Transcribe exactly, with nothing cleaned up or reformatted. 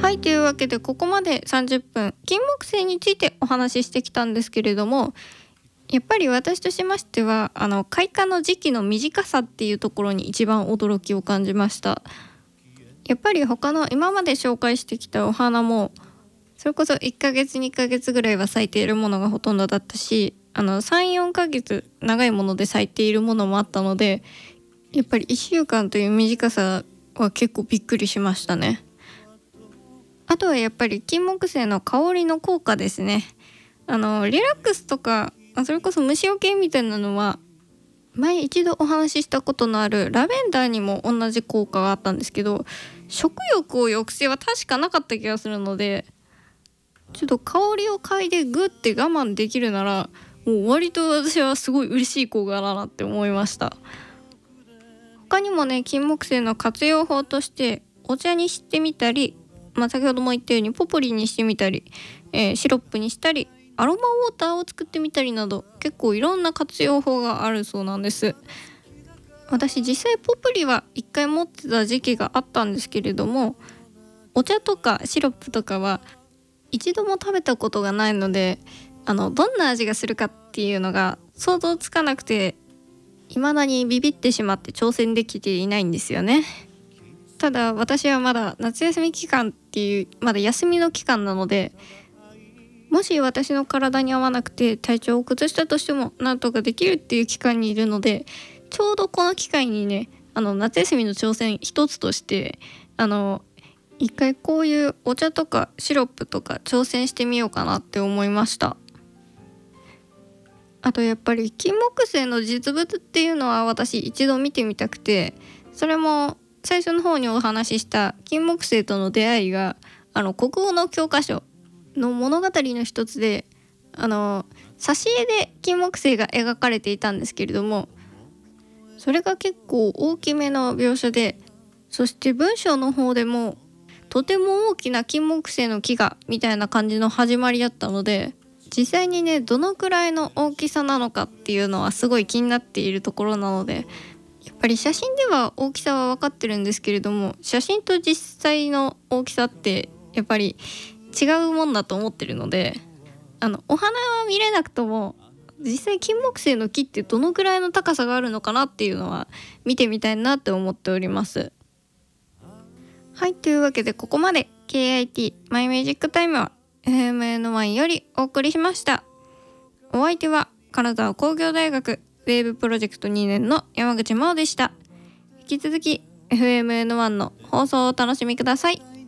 はい、というわけでここまでさんじゅっぷん金木犀についてお話ししてきたんですけれども、やっぱり私としましてはあの開花の時期の短さっていうところに一番驚きを感じました。やっぱり他の今まで紹介してきたお花もそれこそいっかげつにかげつぐらいは咲いているものがほとんどだったし、あのさん、よんかげつ長いもので咲いているものもあったので、やっぱりいっしゅうかんという短さは結構びっくりしましたね。あとはやっぱり金木犀の香りの効果ですね。あのリラックスとかそれこそ虫除けみたいなのは前一度お話ししたことのあるラベンダーにも同じ効果があったんですけど、食欲を抑制は確かなかった気がするので、ちょっと香りを嗅いでグッて我慢できるならもう割と私はすごい嬉しい効果だなって思いました。他にもね、金木犀の活用法としてお茶にしてみたり、まあ、先ほども言ったようにポプリにしてみたり、えー、シロップにしたりアロマウォーターを作ってみたりなど結構いろんな活用法があるそうなんです。私実際ポプリは一回持ってた時期があったんですけれども、お茶とかシロップとかは一度も食べたことがないので、あのどんな味がするかっていうのが想像つかなくて、未だにビビってしまって挑戦できていないんですよね。ただ私はまだ夏休み期間っていうまだ休みの期間なので、もし私の体に合わなくて体調を崩したとしてもなんとかできるっていう期間にいるので、ちょうどこの機会にね、あの夏休みの挑戦一つとしてあの一回こういうお茶とかシロップとか挑戦してみようかなって思いました。あとやっぱり金木犀の実物っていうのは私一度見てみたくて、それも最初の方にお話しした金木犀との出会いがあの国語の教科書の物語の一つで、あの挿絵で金木犀が描かれていたんですけれども、それが結構大きめの描写で、そして文章の方でもとても大きな金木犀の木がみたいな感じの始まりだったので、実際にねどのくらいの大きさなのかっていうのはすごい気になっているところなので、やっぱり写真では大きさは分かってるんですけれども、写真と実際の大きさってやっぱり違うもんだと思ってるので、あのお花は見れなくとも実際金木犀の木ってどのくらいの高さがあるのかなっていうのは見てみたいなって思っております。はい、というわけでここまで ケーアイティー マイミュージックタイムは エフエムエヌワン よりお送りしました。お相手は金沢工業大学ウェーブプロジェクトにねんの山口真央でした。引き続き エフエムエヌワン の放送をお楽しみください。